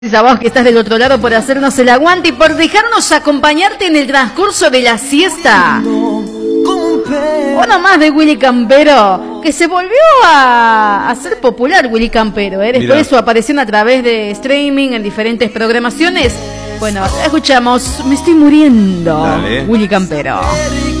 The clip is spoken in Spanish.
Gracias a vos que estás del otro lado por hacernos el aguante y por dejarnos acompañarte en el transcurso de la siesta. Uno más de Willy Campero, que se volvió a hacer popular Willy Campero, después de su aparición a través de streaming en diferentes programaciones. Bueno, escuchamos Me estoy muriendo. Dale. Willy Campero.